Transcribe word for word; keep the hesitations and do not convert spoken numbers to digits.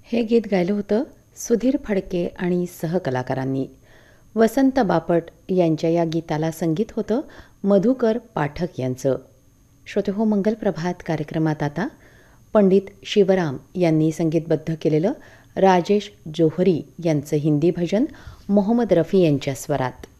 हे गीत गायलं होतं सुधीर फडके आणि सहकलाकारांनी. वसंत बापट यांच्या या गीताला संगीत होतं मधुकर पाठक यांचं. श्रोतेहो, मंगल प्रभात कार्यक्रमात आता पंडित शिवराम यांनी संगीतबद्ध केलेलं राजेश जोहरी यांचं हिंदी भजन मोहम्मद रफी यांच्या स्वरात.